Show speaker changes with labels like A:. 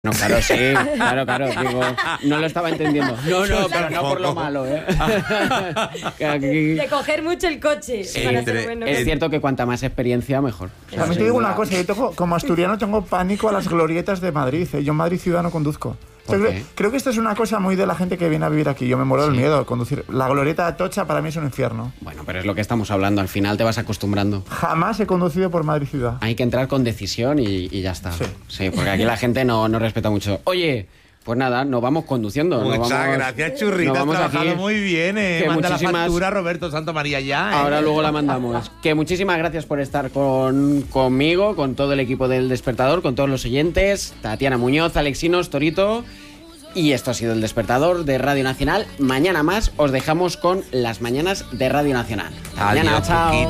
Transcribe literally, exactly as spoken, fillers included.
A: No, claro, sí, claro, claro, digo, no lo estaba entendiendo. No, no, pero no por lo malo, ¿eh?
B: De coger mucho el coche.
A: Sí,
B: para
A: entre,
B: ser bueno.
A: es cierto que cuanta más experiencia, mejor.
C: También te digo una cosa, yo tengo, como asturiano tengo pánico a las glorietas de Madrid, ¿eh? Yo en Madrid ciudad no conduzco. Creo, creo que esto es una cosa muy de la gente que viene a vivir aquí. Yo me muero del
A: Sí.
C: miedo de conducir. La glorieta de Atocha para mí es un infierno.
A: Bueno, pero es lo que estamos hablando, al final te vas acostumbrando.
C: Jamás he conducido por Madrid ciudad.
A: Hay que entrar con decisión y, y ya está.
C: Sí.
A: Sí, porque aquí la gente no, no respeta mucho. Oye, pues nada, nos vamos conduciendo.
D: Muchas
A: nos vamos,
D: gracias, Churrita.
A: nos
D: Has
A: vamos
D: trabajado
A: aquí.
D: muy bien, ¿eh?
A: Que
D: Manda
A: muchísimas-
D: la factura, Roberto Santo María, ya, ¿eh?
A: Ahora luego la mandamos. Que muchísimas gracias por estar con, conmigo, con todo el equipo del Despertador, con todos los oyentes, Tatiana Muñoz, Alexinos, Torito. Y esto ha sido el Despertador de Radio Nacional. Mañana más os dejamos con las mañanas de Radio Nacional. Hasta mañana,
D: Adiós,
A: chao.
D: Puquito.